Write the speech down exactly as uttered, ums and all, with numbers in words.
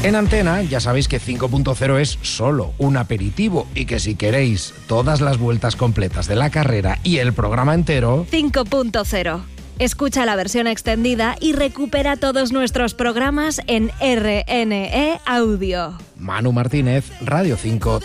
En Antena ya sabéis que cinco punto cero es solo un aperitivo y que si queréis todas las vueltas completas de la carrera y el programa entero... cinco punto cero. Escucha la versión extendida y recupera todos nuestros programas en R N E Audio. Manu Martínez, Radio cinco.